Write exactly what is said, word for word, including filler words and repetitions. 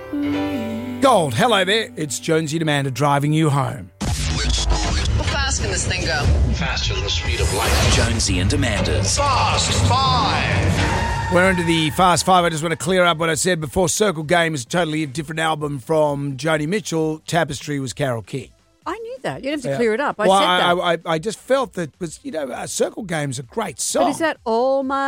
Gold, hello there. It's Jonesy and Amanda driving you home. How fast can this thing go? Faster than the speed of light. Jonesy and Amanda's Fast Five. We're into the Fast Five. I just want to clear up what I said before. Circle Game is a totally different album from Joni Mitchell. Tapestry was Carole King. I knew that. You don't have to Yeah. clear it up. I well, said that. I, I, I just felt that was, you know, uh, Circle Games are great song. But is that all my